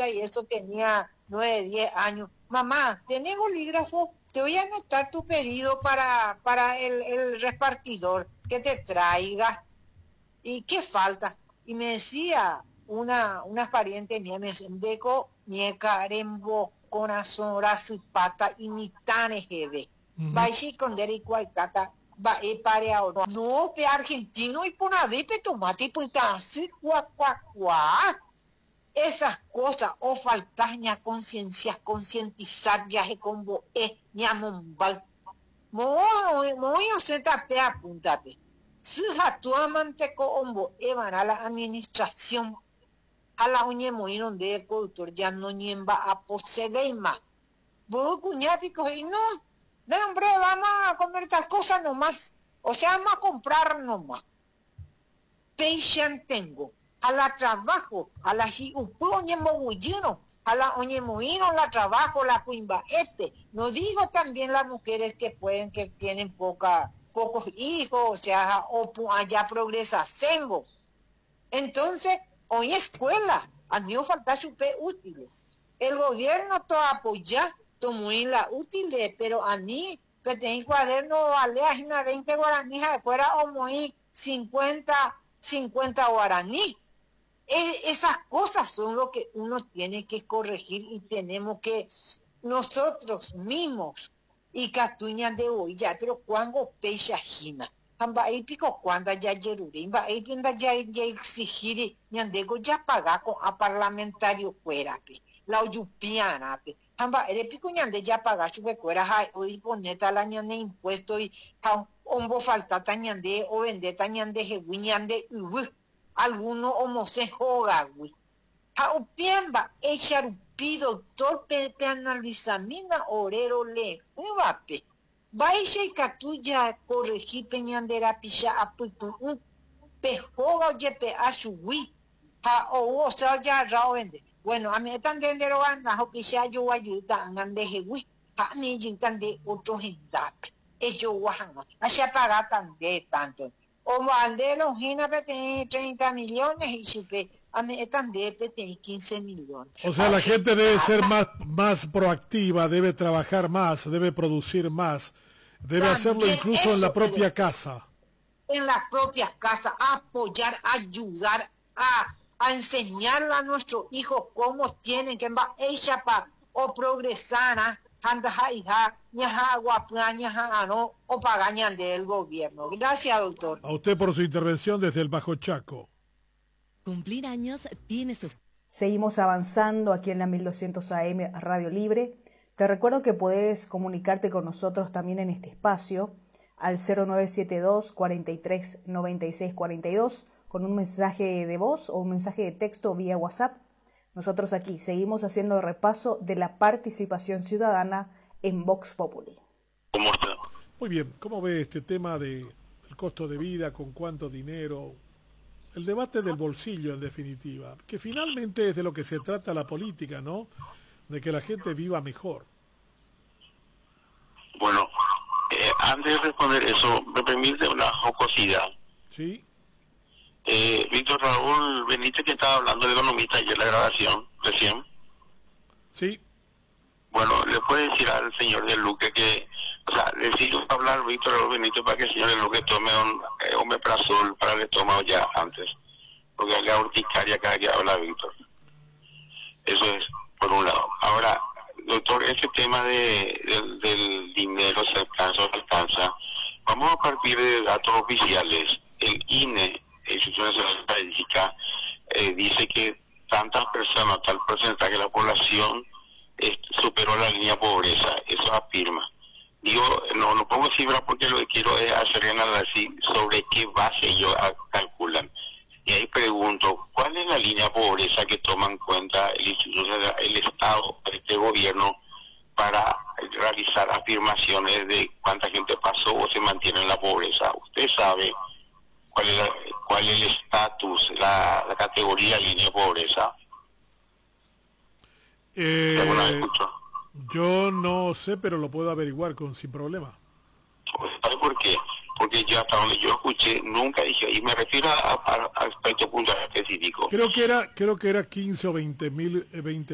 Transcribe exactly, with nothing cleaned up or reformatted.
chiquita y eso tenía nueve, diez años. Mamá, ¿tenés bolígrafo? Te voy a anotar tu pedido para, para el, el repartidor que te traiga. ¿Y qué falta? Y me decía una, una pariente mía, me decía, Deco, ñeca, rembo, corazón, brazo y pata, y mi tane jeve. Baishi con deri cualcata, va e pare ahora. No, pe argentino y por una vez pe tomate y puta así, cuá, cuá, cuá. Esas cosas, o faltas ña conciencia, concientizar viaje con vos, eh, ña mombal. Mo, mo, yo se tape a punta pe. Si actualmente como evan a la administración a la uñe moino de cultura ya no ñemba a poseer más. Vos cuñápico y no, no hombre, vamos a comer tal cosa nomás. O sea, vamos a comprar nomás. Peixan tengo, a la trabajo, a la jiupu oñe mogullino, a la oñe moino la trabajo, la cuimba este. No digo también las mujeres que pueden, que tienen poca pocos hijos, o sea, o allá progresa sengo. Entonces, hoy escuela, a mí me falta súper útil. El gobierno todo apoya, todo muy la útil, pero a mí, que tengo cuaderno, vale, a veinte guaraníes, afuera, o muy cincuenta, cincuenta guaraníes. E esas cosas son lo que uno tiene que corregir y tenemos que nosotros mismos y catuñan de hoy ya, pero cuando pecha jina, amba ahí pico cuando ya yerure, amba ahí pinda ya ya exigir ñandego ya paga con a parlamentario fuera pe, la oyupiana pe, amba ere pico ñande ya paga su fuera hay o disponeta la ñande impuesto y ha ombo falta tañande o vende tañande jewi ñande ubu, alguno homo se joga wi, ha upiamba echar pido torpe pe analizamina orero le uvape baisha y catuya corregí peñandera pisha aputu un pejoga oye pe ashuwi ha o o sea ya raoende bueno a mí están de anda ho pisha yo ayuda angan de hewi ha ni jintan de otro hindape ello wahanga asha paga tan de tanto o mandelo hina pe treinta millones y supe a mí están de tiene quince millones. O sea, la gente debe ser más, más proactiva, debe trabajar más, debe producir más, debe hacerlo incluso en la propia casa. En la propia casa, apoyar, ayudar, a, a enseñarle a nuestros hijos cómo tienen que ella para o progresar, anda hija, ñaja guapua, ñaja no, o pagañan del gobierno. Gracias, doctor. A usted por su intervención desde el Bajo Chaco. Cumplir años tiene su... Seguimos avanzando aquí en la mil doscientos A M Radio Libre. Te recuerdo que puedes comunicarte con nosotros también en este espacio al cero nueve siete dos, cuarenta y tres, noventa y seis cuarenta y dos con un mensaje de voz o un mensaje de texto vía WhatsApp. Nosotros aquí seguimos haciendo repaso de la participación ciudadana en Vox Populi. ¿Cómo está? Muy bien, ¿cómo ve este tema de el costo de vida, con cuánto dinero? El debate del bolsillo, en definitiva, que finalmente es de lo que se trata la política, ¿no? De que la gente viva mejor. Bueno, eh, antes de responder eso, me permite una jocosidad. Sí. Eh, Víctor Raúl Benítez, que estaba hablando de economista ayer en la grabación, recién. Sí. Bueno, le puede decir al señor de Luque que, o sea, necesito hablar Víctor Raúl Benítez para que el señor de Luque tome un eh, omeprazol para el estómago ya antes, porque haga urticaria cada que habla Víctor. Eso es, por un lado. Ahora, doctor, este tema de, de del dinero se alcanza o se alcanza, vamos a partir de datos oficiales. El I N E, el Instituto Nacional de Estadística, eh, dice que tantas personas, tal porcentaje de la población eh, superó la línea de pobreza, eso afirma. Digo, no, no pongo cifras porque lo que quiero es hacer un análisis sobre qué base ellos calculan. Y ahí pregunto, ¿cuál es la línea de pobreza que toma en cuenta el Instituto, el Estado, este gobierno, para realizar afirmaciones de cuánta gente pasó o se mantiene en la pobreza? Usted sabe cuál es, la, cuál es el estatus, la, la categoría línea de pobreza. Eh, ¿Alguna vez escuchó? Yo no sé, pero lo puedo averiguar con sin problema. ¿Sabe por qué? Porque yo hasta donde yo escuché nunca dije, y me refiero a, a, a aspecto puntual específico. Creo que era, creo que era quince o veinte mil,